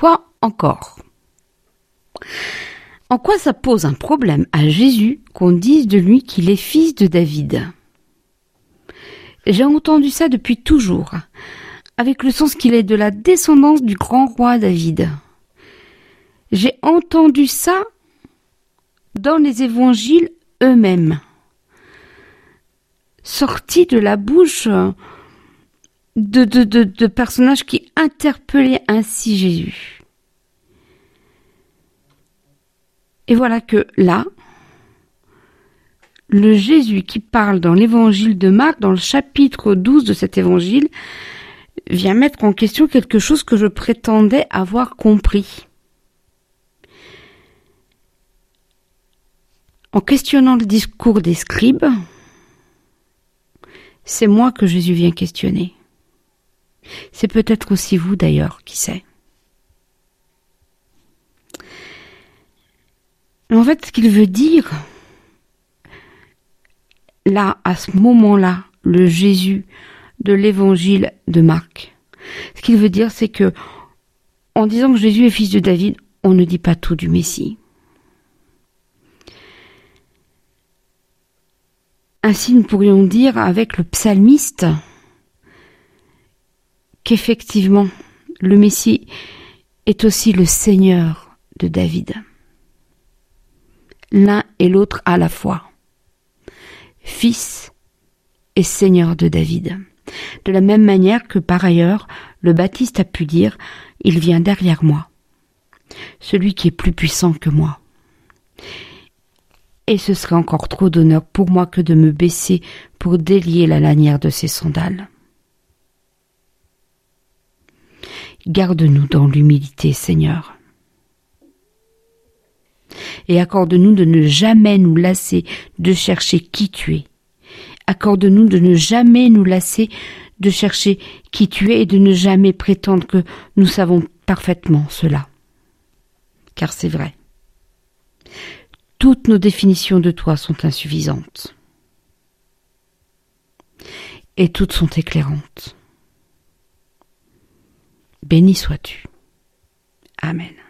quoi encore? En quoi ça pose un problème à Jésus qu'on dise de lui qu'il est fils de David? J'ai entendu ça depuis toujours, avec le sens qu'il est de la descendance du grand roi David. J'ai entendu ça dans les évangiles eux-mêmes, sortis de la bouche de personnages qui interpellaient ainsi Jésus. Et voilà que là, le Jésus qui parle dans l'évangile de Marc, dans le chapitre 12 de cet évangile, vient mettre en question quelque chose que je prétendais avoir compris. En questionnant le discours des scribes, c'est moi que Jésus vient questionner. C'est peut-être aussi vous d'ailleurs, qui sait. En fait, ce qu'il veut dire, là, à ce moment-là, le Jésus de l'évangile de Marc, ce qu'il veut dire, c'est que, en disant que Jésus est fils de David, on ne dit pas tout du Messie. Ainsi, nous pourrions dire avec le psalmiste qu'effectivement, le Messie est aussi le Seigneur de David. L'un et l'autre à la fois. Fils et Seigneur de David. De la même manière que par ailleurs, le Baptiste a pu dire « Il vient derrière moi, celui qui est plus puissant que moi. » Et ce serait encore trop d'honneur pour moi que de me baisser pour délier la lanière de ses sandales. Garde-nous dans l'humilité, Seigneur. Et accorde-nous de ne jamais nous lasser de chercher qui tu es. Accorde-nous de ne jamais nous lasser de chercher qui tu es et de ne jamais prétendre que nous savons parfaitement cela. Car c'est vrai. Toutes nos définitions de toi sont insuffisantes. Et toutes sont éclairantes. Béni sois-tu. Amen.